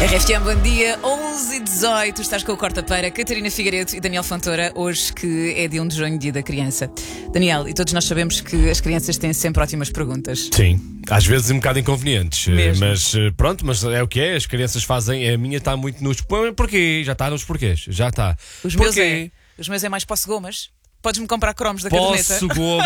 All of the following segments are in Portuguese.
RFM, bom dia, 11h18, estás com o Corta-Feira, Catarina Figueiredo e Daniel Fontoura, hoje que é dia 1 de junho, dia da criança. Daniel, e todos nós sabemos que as crianças têm sempre ótimas perguntas. Sim, às vezes um bocado inconvenientes, Mesmo. mas pronto, mas é o que é, as crianças fazem, a minha está muito nos porquê, já está nos porquês, já está. Os meus é mais posso gomas. Podes-me comprar cromos da caderneta?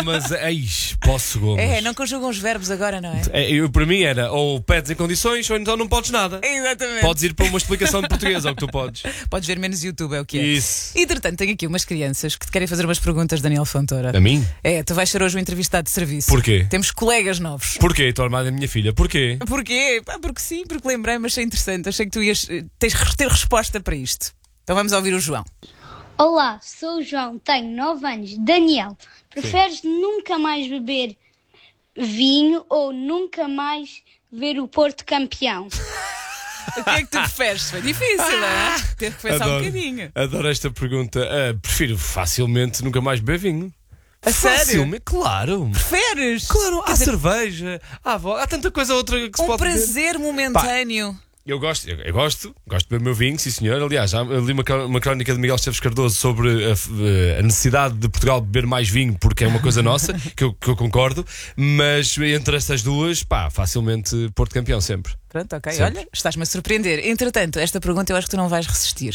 Posso gomas. É, não conjugam os verbos agora, não é? Para mim era ou pedes em condições ou então não podes nada. Exatamente. Podes ir para uma explicação de português, é o que tu podes. Podes ver menos YouTube, é o que é. Isso. E, entretanto, tenho aqui umas crianças que te querem fazer umas perguntas, Daniel Fontoura. A mim? É, tu vais ser hoje o entrevistado de serviço. Porquê? Temos colegas novos. Porquê? Estou armada a minha filha. Porquê? Porquê? Porque sim, porque lembrei-me, achei interessante. Achei que tu ias ter resposta para isto. Então vamos ouvir o João. Olá, sou o João, tenho 9 anos. Daniel, preferes nunca mais beber vinho ou nunca mais ver o Porto campeão? O que é que tu preferes? Foi difícil, não é? Ter que pensar um bocadinho. Adoro esta pergunta. Prefiro facilmente nunca mais beber vinho. A sério? Facilmente, claro. Preferes? Claro, há Quer dizer, cerveja, há tanta coisa outra que se um pode beber. prazer momentâneo. Eu gosto de beber o meu vinho, sim senhor. Aliás, já li uma crónica de Miguel Esteves Cardoso sobre a necessidade de Portugal beber mais vinho, porque é uma coisa nossa, que eu concordo. Mas entre estas duas, facilmente Porto campeão sempre. Pronto, ok. Sempre. Olha, estás-me a surpreender. Entretanto, esta pergunta eu acho que tu não vais resistir.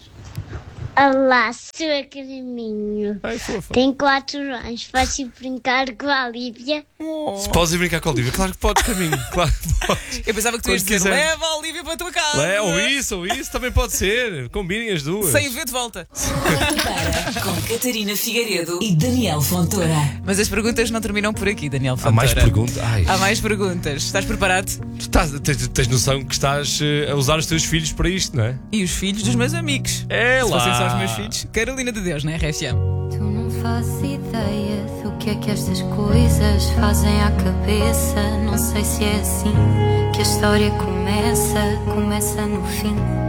Olá, sou a Caraminho. Ai, fofa. Tenho 4 anos, posso ir brincar com a Lívia? Se podes ir brincar com a Olivia, claro que podes, caminho. Claro que podes. Eu pensava que tu ias Quando dizer, quiser. leva a Olivia para a tua casa. Ou isso também pode ser. Combinem as duas. Sem ver de volta. Com Catarina Figueiredo e Daniel Fontoura. Mas as perguntas não terminam por aqui, Daniel Há Fontoura. mais perguntas. Há mais perguntas. Estás preparado? Tens noção que estás a usar os teus filhos para isto, não é? E os filhos dos meus amigos. É Se lá. fossem só os meus filhos. Carolina de Deus, na RFM. Tu não fazes ideia do que é que estas coisas fazem à cabeça. Não sei se é assim que a história começa no fim.